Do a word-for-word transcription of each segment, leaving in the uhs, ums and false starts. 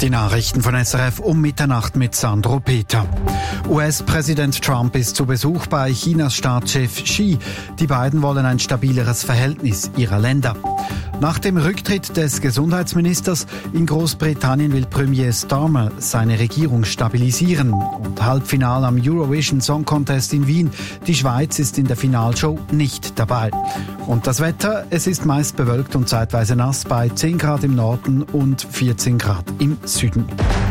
Die Nachrichten von S R F um Mitternacht mit Sandro Peter. U S-Präsident Trump ist zu Besuch bei Chinas Staatschef Xi. Die beiden wollen ein stabileres Verhältnis ihrer Länder. Nach dem Rücktritt des Gesundheitsministers in Großbritannien will Premier Starmer seine Regierung stabilisieren. Und Halbfinale am Eurovision Song Contest in Wien. Die Schweiz ist in der Finalshow nicht dabei. Und das Wetter, es ist meist bewölkt und zeitweise nass bei zehn Grad im Norden und vierzehn Grad im Süden.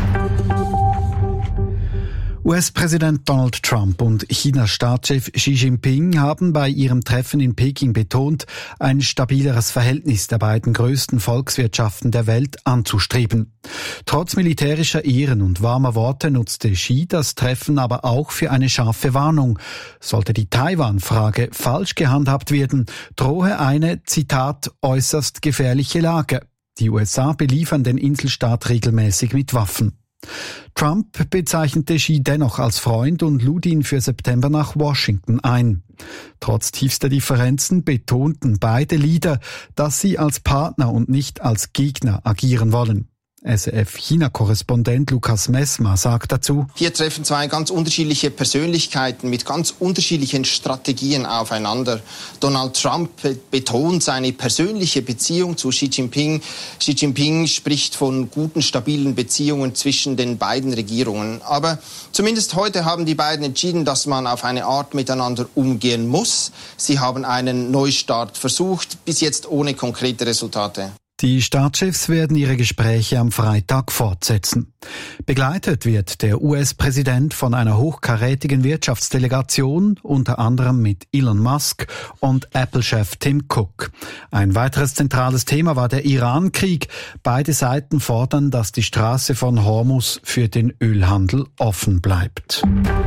U S-Präsident Donald Trump und Chinas Staatschef Xi Jinping haben bei ihrem Treffen in Peking betont, ein stabileres Verhältnis der beiden größten Volkswirtschaften der Welt anzustreben. Trotz militärischer Ehren und warmer Worte nutzte Xi das Treffen aber auch für eine scharfe Warnung. Sollte die Taiwan-Frage falsch gehandhabt werden, drohe eine, Zitat, äußerst gefährliche Lage. Die U S A beliefern den Inselstaat regelmäßig mit Waffen. Trump bezeichnete Xi dennoch als Freund und lud ihn für September nach Washington ein. Trotz tiefster Differenzen betonten beide Leader, dass sie als Partner und nicht als Gegner agieren wollen. S R F-China-Korrespondent Lukas Messmer sagt dazu: Hier treffen zwei ganz unterschiedliche Persönlichkeiten mit ganz unterschiedlichen Strategien aufeinander. Donald Trump betont seine persönliche Beziehung zu Xi Jinping. Xi Jinping spricht von guten, stabilen Beziehungen zwischen den beiden Regierungen. Aber zumindest heute haben die beiden entschieden, dass man auf eine Art miteinander umgehen muss. Sie haben einen Neustart versucht, bis jetzt ohne konkrete Resultate. Die Staatschefs werden ihre Gespräche am Freitag fortsetzen. Begleitet wird der U S-Präsident von einer hochkarätigen Wirtschaftsdelegation, unter anderem mit Elon Musk und Apple-Chef Tim Cook. Ein weiteres zentrales Thema war der Iran-Krieg. Beide Seiten fordern, dass die Straße von Hormuz für den Ölhandel offen bleibt.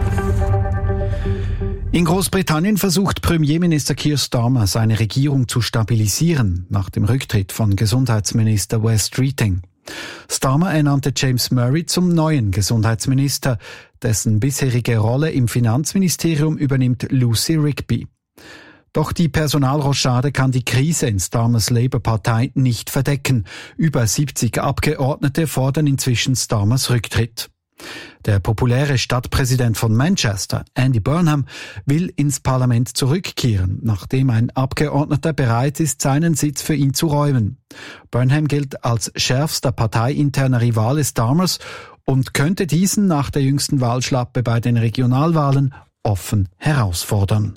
In Großbritannien versucht Premierminister Keir Starmer, seine Regierung zu stabilisieren, nach dem Rücktritt von Gesundheitsminister Wes Streeting. Starmer ernannte James Murray zum neuen Gesundheitsminister, dessen bisherige Rolle im Finanzministerium übernimmt Lucy Rigby. Doch die Personalrochade kann die Krise in Starmers Labour-Partei nicht verdecken. Über siebzig Abgeordnete fordern inzwischen Starmers Rücktritt. Der populäre Stadtpräsident von Manchester, Andy Burnham, will ins Parlament zurückkehren, nachdem ein Abgeordneter bereit ist, seinen Sitz für ihn zu räumen. Burnham gilt als schärfster parteiinterner Rivale Starmers und könnte diesen nach der jüngsten Wahlschlappe bei den Regionalwahlen offen herausfordern.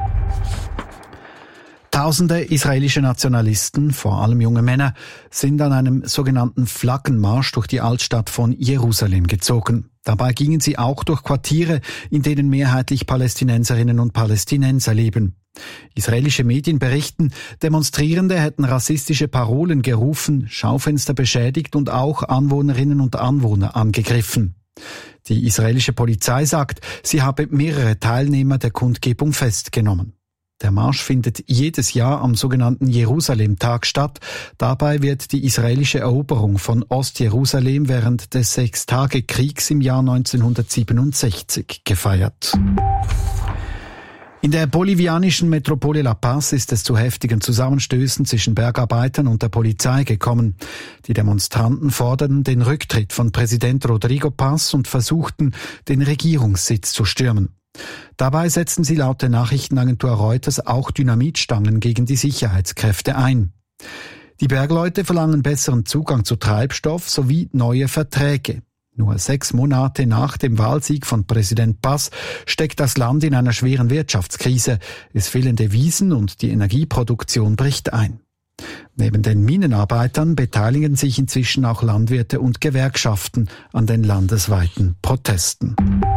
Tausende israelische Nationalisten, vor allem junge Männer, sind an einem sogenannten Flaggenmarsch durch die Altstadt von Jerusalem gezogen. Dabei gingen sie auch durch Quartiere, in denen mehrheitlich Palästinenserinnen und Palästinenser leben. Israelische Medien berichten, Demonstrierende hätten rassistische Parolen gerufen, Schaufenster beschädigt und auch Anwohnerinnen und Anwohner angegriffen. Die israelische Polizei sagt, sie habe mehrere Teilnehmer der Kundgebung festgenommen. Der Marsch findet jedes Jahr am sogenannten Jerusalem-Tag statt. Dabei wird die israelische Eroberung von Ostjerusalem während des Sechstagekriegs im Jahr neunzehnhundertsiebenundsechzig gefeiert. In der bolivianischen Metropole La Paz ist es zu heftigen Zusammenstößen zwischen Bergarbeitern und der Polizei gekommen. Die Demonstranten forderten den Rücktritt von Präsident Rodrigo Paz und versuchten, den Regierungssitz zu stürmen. Dabei setzten sie laut der Nachrichtenagentur Reuters auch Dynamitstangen gegen die Sicherheitskräfte ein. Die Bergleute verlangen besseren Zugang zu Treibstoff sowie neue Verträge. Nur sechs Monate nach dem Wahlsieg von Präsident Paz steckt das Land in einer schweren Wirtschaftskrise. Es fehlen Devisen und die Energieproduktion bricht ein. Neben den Minenarbeitern beteiligen sich inzwischen auch Landwirte und Gewerkschaften an den landesweiten Protesten.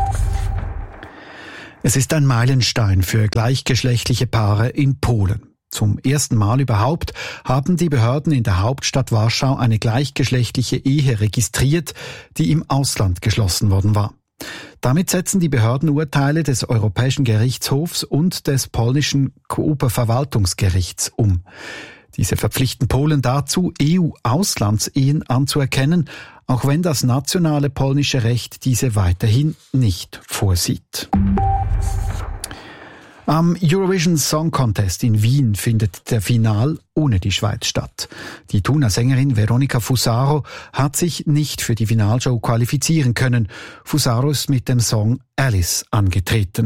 Es ist ein Meilenstein für gleichgeschlechtliche Paare in Polen. Zum ersten Mal überhaupt haben die Behörden in der Hauptstadt Warschau eine gleichgeschlechtliche Ehe registriert, die im Ausland geschlossen worden war. Damit setzen die Behörden Urteile des Europäischen Gerichtshofs und des polnischen Oberverwaltungsgerichts um. Diese verpflichten Polen dazu, E U-Auslandsehen anzuerkennen, auch wenn das nationale polnische Recht diese weiterhin nicht vorsieht. Am Eurovision Song Contest in Wien findet der Final ohne die Schweiz statt. Die Thuner Sängerin Veronica Fusaro hat sich nicht für die Finalshow qualifizieren können. Fusaro ist mit dem Song Alice angetreten.